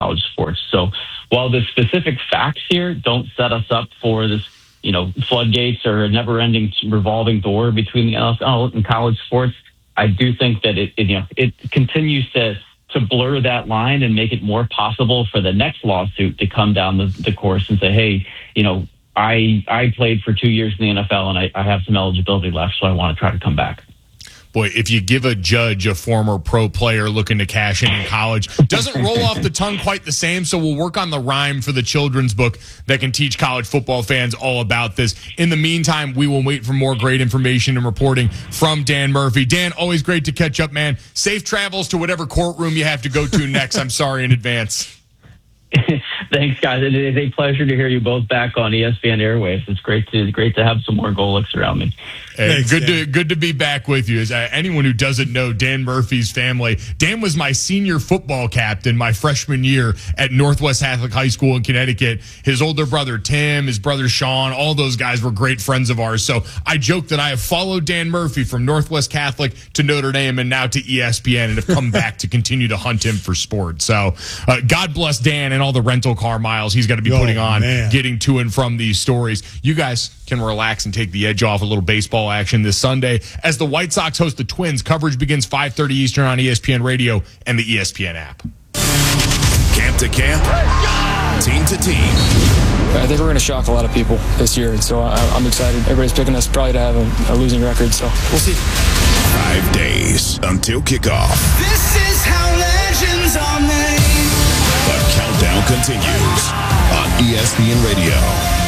college sports. So while the specific facts here don't set us up for this, floodgates or a never-ending revolving door between the NFL and college sports, I do think that it continues to blur that line and make it more possible for the next lawsuit to come down the course and say, hey, I played for 2 years in the NFL and I have some eligibility left, so I want to try to come back. Boy, if you give a judge a former pro player looking to cash in college, doesn't roll off the tongue quite the same, so we'll work on the rhyme for the children's book that can teach college football fans all about this. In the meantime, we will wait for more great information and reporting from Dan Murphy. Dan, always great to catch up, man. Safe travels to whatever courtroom you have to go to next. I'm sorry in advance. Thanks, guys. It is a pleasure to hear you both back on ESPN Airwaves. It's great to have some more Golics around me. Hey, good to be back with you. As anyone who doesn't know Dan Murphy's family, Dan was my senior football captain my freshman year at Northwest Catholic High School in Connecticut. His older brother Tim, his brother Sean, all those guys were great friends of ours. So I joke that I have followed Dan Murphy from Northwest Catholic to Notre Dame and now to ESPN and have come back to continue to hunt him for sport. So God bless Dan and all the rental car miles he's got to be putting on, getting to and from these stories. You guys can relax and take the edge off a little baseball action this Sunday as the White Sox host the Twins. Coverage begins 5:30 Eastern on ESPN Radio and the ESPN app. Camp to camp, team to team. I think we're going to shock a lot of people this year, so I'm excited. Everybody's picking us probably to have a losing record, so we'll see. 5 days until kickoff. This is how legends are made. The countdown continues on ESPN Radio.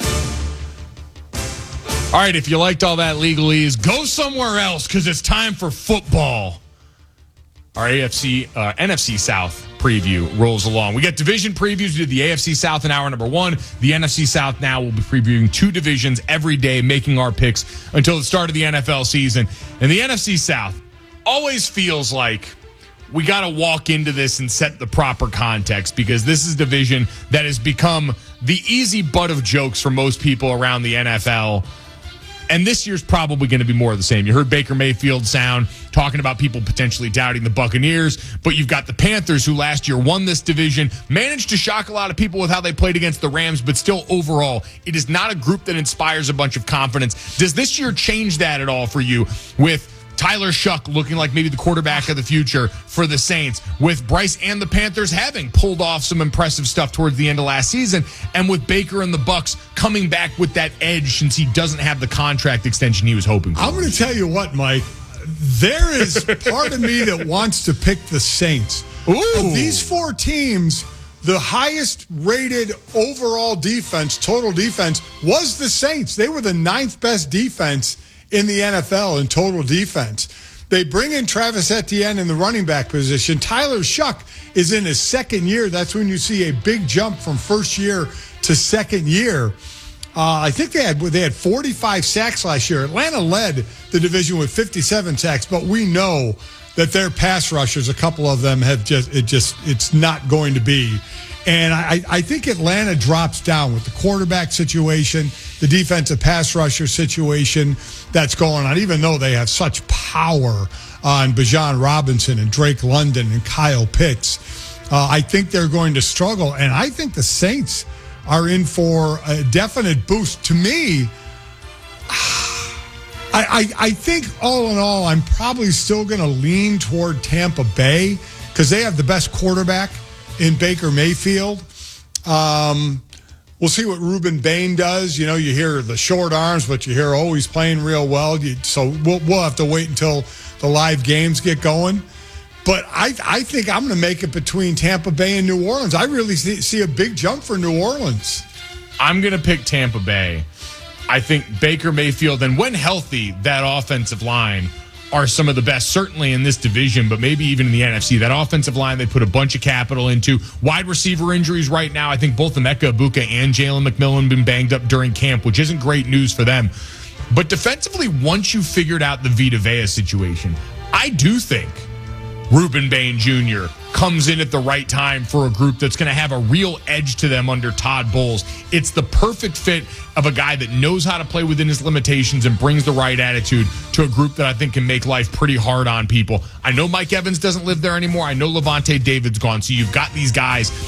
All right, if you liked all that legalese, go somewhere else because it's time for football. Our NFC South preview rolls along. We got division previews. We did the AFC South in hour number 1. The NFC South now will be previewing 2 divisions every day, making our picks until the start of the NFL season. And the NFC South always feels like we got to walk into this and set the proper context because this is a division that has become the easy butt of jokes for most people around the NFL. And this year's probably going to be more of the same. You heard Baker Mayfield sound talking about people potentially doubting the Buccaneers, but you've got the Panthers who last year won this division, managed to shock a lot of people with how they played against the Rams, but still overall, it is not a group that inspires a bunch of confidence. Does this year change that at all for you with Tyler Shuck looking like maybe the quarterback of the future for the Saints, with Bryce and the Panthers having pulled off some impressive stuff towards the end of last season, and with Baker and the Bucs coming back with that edge since he doesn't have the contract extension he was hoping for? I'm going to tell you what, Mike. There is part of me that wants to pick the Saints. Ooh. Of these 4 teams, the highest rated overall defense, total defense, was the Saints. They were the 9th best defense in the NFL in total defense. They bring in Travis Etienne in the running back position. Tyler Shuck is in his 2nd year. That's when you see a big jump from first year to 2nd year. I think they had 45 sacks last year. Atlanta led the division with 57 sacks, but we know that their pass rushers, a couple of them have it's not going to be. And I think Atlanta drops down with the quarterback situation, the defensive pass rusher situation that's going on, even though they have such power on Bijan Robinson and Drake London and Kyle Pitts. I think they're going to struggle, and I think the Saints are in for a definite boost. To me, I think all in all, I'm probably still going to lean toward Tampa Bay because they have the best quarterback in Baker Mayfield. We'll see what Ruben Bain does. You hear the short arms, but you hear, he's playing real well. So we'll have to wait until the live games get going. But I think I'm going to make it between Tampa Bay and New Orleans. I really see a big jump for New Orleans. I'm going to pick Tampa Bay. I think Baker Mayfield, and when healthy, that offensive line are some of the best, certainly in this division, but maybe even in the NFC. That offensive line, they put a bunch of capital into. Wide receiver injuries right now, I think both Emeka Egbuka and Jalen McMillan have been banged up during camp, which isn't great news for them. But defensively, once you figured out the Vita Vea situation, I do think Ruben Bain Jr. comes in at the right time for a group that's going to have a real edge to them under Todd Bowles. It's the perfect fit of a guy that knows how to play within his limitations and brings the right attitude to a group that I think can make life pretty hard on people. I know Mike Evans doesn't live there anymore. I know Levante David's gone. So you've got these guys